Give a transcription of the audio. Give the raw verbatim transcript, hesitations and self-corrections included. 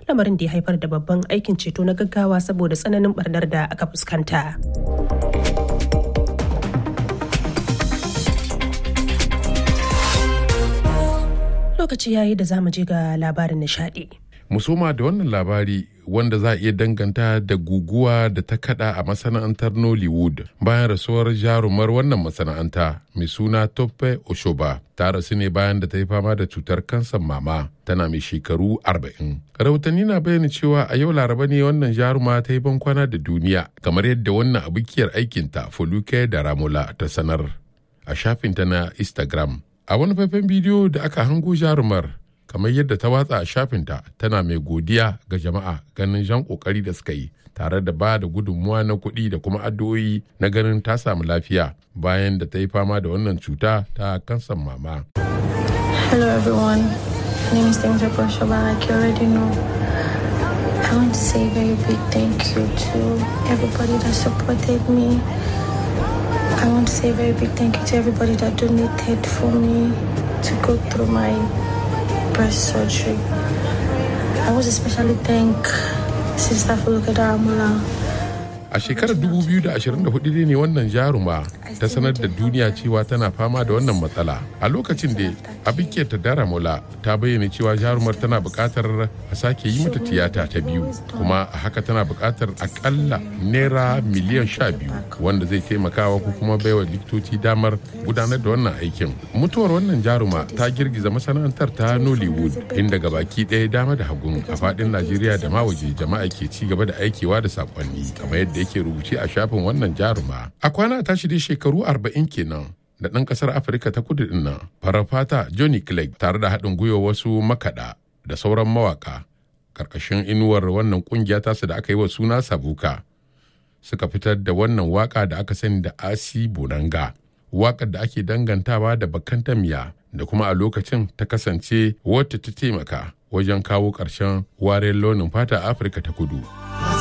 lamarin da ya haifar da babban aikin ceto na gaggawa saboda tsananin barnar da aka fuskanta. Lokaci yayi da zamu je ga labarin nishadi. Musoma da wannan labari wanda za a iya danganta da guguwa da ta kada a masana'antar Nollywood bayan rasuwar jarumar wannan masana'anta mai suna Tope Oshoba. Ta rasu ne bayan da ta yi fama da cutar kansar mama, tana mai shekaru arba'in. Rahotanni na bayyana cewa a yau Laraba ne wannan jaruma ta yi bankwana da duniya, kamar yadda wannan abokiyar aikinta Foluke Daramola ta sanar a shafinta na Instagram. A wani faifan bidiyo da aka hango jarumar kamar yadda ta watsa a shafinta, tana mai godiya ga jama'a ganin jan kokari da suka yi tare da ba da gudunmuwa na kuɗi da kuma addu'o'i na ganin ta samu lafiya bayan da ta yi fama da wannan cuta ta kansar mama. Hello everyone, my name is Tope Oshoba, like you already know. I want to say a very big thank you to everybody that supported me. I want to say a very big thank you to everybody that donated for me to go through my breast surgery. I want to especially thank Sister Foluke Daramola. A shekarar dubu biyu da ashirin da hudu ne wannan jaruma ta sanar da duniya cewa tana fama da wannan matsala. A lokacin da Abike ta Daramola ta bayyana cewa jarumar tana buƙatar a sake yi mata tiyata ta biyu, kuma a haka tana buƙatar akalla naira miliyan sha biyu wanda zai taimakawa ko kuma baiwa likitoci damar gudanar da wannan aikin. Mutuwar wannan jaruma ta girgiza masana'antar ta Nollywood, inda gabaki ɗaya dama da hagun a faɗin Najeriya da ma waje jama'a ke ci gaba da aikewa da sakonni kamar yadda yake rubuce a shafin wannan jaruma. A kwana tashi dai shekaru arba'in kenan da ɗan ƙasar Afirka ta kudu ɗin nan farar fata Johnny Clegg tare da haɗin gwiwa wasu makaɗa da sauran mawaƙa ƙarƙashin inuwar wannan ƙungiya tasu da aka yi wa suna Sabuka suka fitar da wannan waƙa da aka sani da Asi Bonanga, waƙar da ake dangantawa da Bakantamiya da kuma a lokacin ta kasance wata ta taimaka wajen kawo ƙarshen wariyar launin fata a Afirka ta kudu.